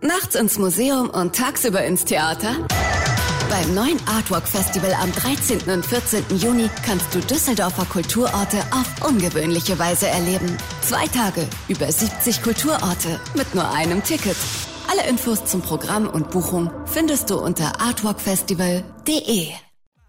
Nachts ins Museum und tagsüber ins Theater? Beim neuen Artwalk Festival am 13. und 14. Juni kannst du Düsseldorfer Kulturorte auf ungewöhnliche Weise erleben. 2 Tage, über 70 Kulturorte mit nur einem Ticket. Alle Infos zum Programm und Buchung findest du unter artwalkfestival.de.